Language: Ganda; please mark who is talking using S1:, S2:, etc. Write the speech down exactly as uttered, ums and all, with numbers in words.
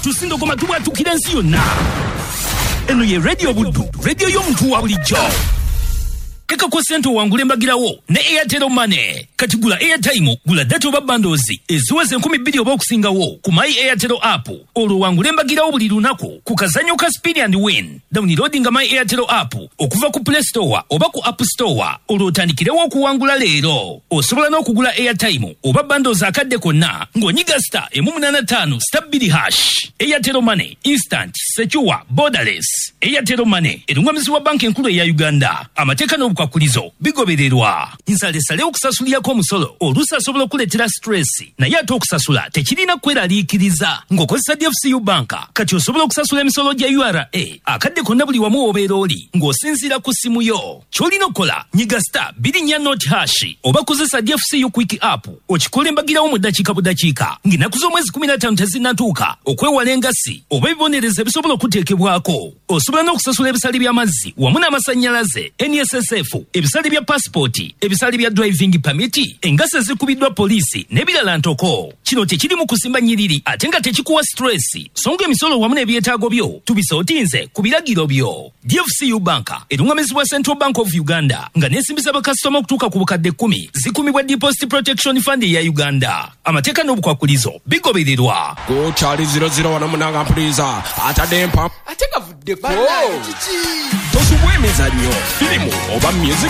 S1: tusindo koma tubwatukira ensi yonna. Eno ye Radio Buddu, radio y'omuntu wa bulijjo. Eka kwa sento wangule mbagirawo ne Airtel Money. Kati gula airtime, gula data oba bundles eziweze nkumi bbiri oba okusingawo ku My Airtel app. Olwo wangule mbagirawo buli lunaku ku kazanyo ka Speed and Win. Downloading My Airtel app okuva ku Play Store oba ku App Store. Olwo otandikirewo okuwangula leero. Osobola n'okugula airtime oba bundles akadde konna ng'onyiga star emu munaana ttaano star bbiri hash. Airtel Money, instant, secure, borderless. Airtel Money erungamizibwa banka enkulu eya Uganda. Amateeka n'obukwakkulizo bigobererwa. Nsale okusasulirako omusolo oluusi asobola okuleetera stress, naye ate okusasula tekirina kweraliikiriza. Ng'okozesa D F C U banka kati osobola okusasula emisolo gya U R A akadde konna buli wamu obeera oli ng'osinziira ku ssimu yo. Ky'olina okukola nyiga star bbiri nnya not hash oba kozesa D F C U quick app okikola mbagirawo mu ddakiika budakiika ng'ennaku z'omwezi kumi na ttaano tezinnatuuka okwewala engasi oba ebibonerezo ebisobola okuteekebwako. Osobola n'okusasula ebisale by'amazzi wamu n'amasannyalaze, N S S F, ebisale bya passport, ebisale bya driving permit, engasi ezikubiddwa poliisi n'ebirala ntoko. Kino tekirimu kusimba nnyiriri ate nga tekikuwa stress, songa emisolo wamu n'ebyetaago byo tubisootinze ku biragiro byo. D F C U banka erungamizibwa Central Bank of Uganda nga n'esimbisa bakasitoma okutuuka ku bukadde kkumi zikumibwa Deposit Protection Fund ya Uganda. Amateeka n'obukwakkulizo bigobererwa.
S2: Go Charlie zero zero one munanga mpuliza atadde mpa
S3: ate gavudde ko
S2: tosubwa emizannyo, firimu oba music